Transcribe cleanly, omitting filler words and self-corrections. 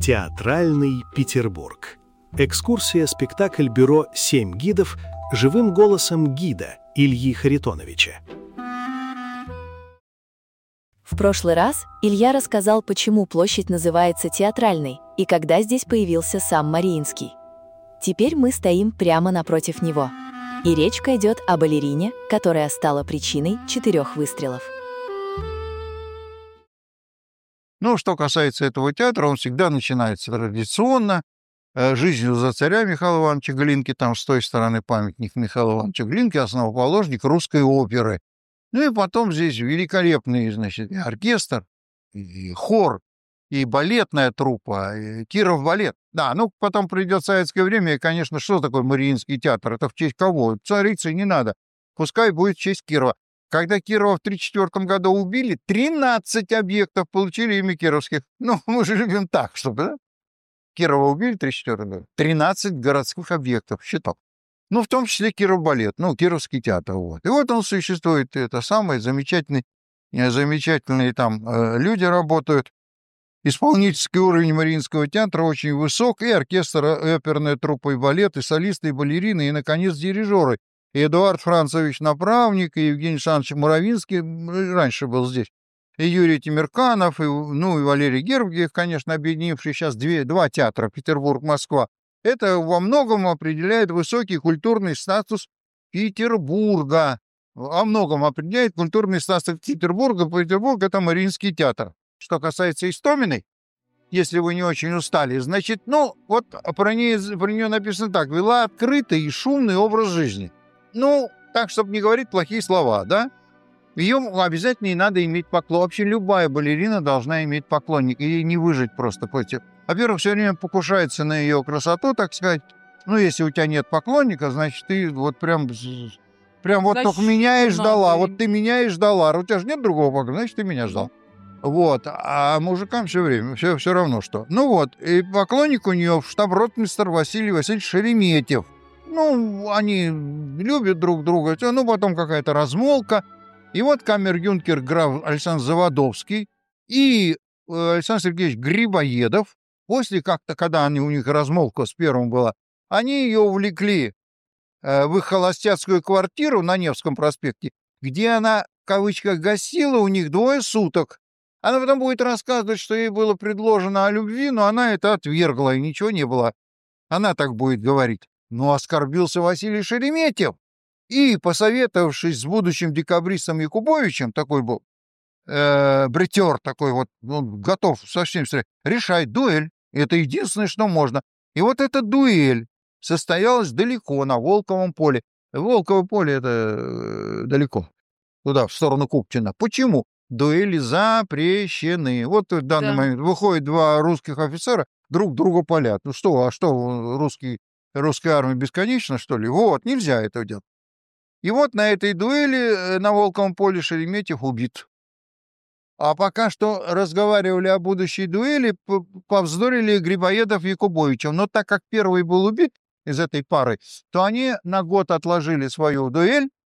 Театральный Петербург. Экскурсия-спектакль бюро «Семь гидов» живым голосом гида Ильи Харитоновича. В прошлый раз Илья рассказал, почему площадь называется Театральной и когда здесь появился сам Мариинский. Теперь мы стоим прямо напротив него. И речь идет о балерине, которая стала причиной 4 выстрелов. Ну, что касается этого театра, он всегда начинается традиционно, жизнью за царя Михаила Ивановича Глинки, там с той стороны памятник Михаила Ивановича Глинки, основоположник русской оперы. Ну и потом здесь великолепный, значит, и оркестр, и хор, и балетная труппа, и Киров балет. Да, ну потом придет советское время, и, конечно, что такое Мариинский театр? Это в честь кого? Царицы не надо. Пускай будет в честь Кирова. Когда Кирова в 1934 году убили, 13 объектов получили имя кировских. Ну, мы же любим так, чтобы, да? Кирова убили в 1934 году. 13 городских объектов, считал. Ну, в том числе Киров балет, ну, Кировский театр. Вот. И вот он существует, это самый замечательный, замечательные там люди работают. Исполнительский уровень Мариинского театра очень высок, и оркестр, и оперная труппа, и балет, и солисты, и балерины, и, наконец, дирижеры. И Эдуард Францевич Направник, и Евгений Александрович Муравинский, раньше был здесь, и Юрий Тимирканов, и, ну, и Валерий Гергиев, конечно, объединивший сейчас два театра, Петербург, Москва. Это во многом определяет высокий культурный статус Петербурга. Во многом определяет культурный статус Петербурга. Петербург — это Мариинский театр. Что касается Истоминой, если вы не очень устали, значит, ну, вот про нее написано так: вела открытый и шумный образ жизни. Ну, так, чтобы не говорить плохие слова, да? Ее обязательно и надо иметь поклон. Вообще любая балерина должна иметь поклонника, ей не выжить просто против. Во-первых, все время покушается на ее красоту, так сказать. Ну, если у тебя нет поклонника, значит, ты вот прям вот значит, только меня и ждала. Вот ты меня и ждала. У тебя же нет другого поклонника, значит, ты меня ждал. Вот, а мужикам все время, все равно что. Ну вот, и поклонник у нее штаб-ротмистр Василий Васильевич Шереметьев. Ну, они любят друг друга, ну, потом какая-то размолвка. И вот камер-юнкер граф Александр Заводовский и Александр Сергеевич Грибоедов, после как-то, когда у них размолвка с первым была, они ее увлекли в их холостяцкую квартиру на Невском проспекте, где она, в кавычках, гостила у них 2 суток. Она потом будет рассказывать, что ей было предложено о любви, но она это отвергла, и ничего не было. Она так будет говорить. Но оскорбился Василий Шереметьев. И, посоветовавшись с будущим декабристом Якубовичем, такой был бретер такой вот, он готов совсем решать дуэль. Это единственное, что можно. И вот эта дуэль состоялась далеко, на Волковом поле. Волково поле — это далеко, туда, в сторону Купчино. Почему? Дуэли запрещены. Вот в данный момент выходят 2 русских офицера, друг друга палят. Ну что, русская армия бесконечна, что ли? Вот, нельзя это делать. И вот на этой дуэли на Волковом поле Шереметьев убит. А пока что разговаривали о будущей дуэли, повздорили Грибоедов и Якубовичем. Но так как первый был убит из этой пары, то они на год отложили свою дуэль